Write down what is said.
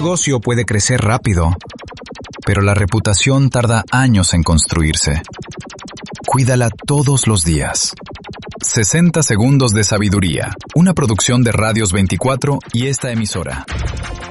negocio puede crecer rápido, pero la reputación tarda años en construirse. Cuídala todos los días. 60 segundos de sabiduría, una producción de Radios 24 y esta emisora.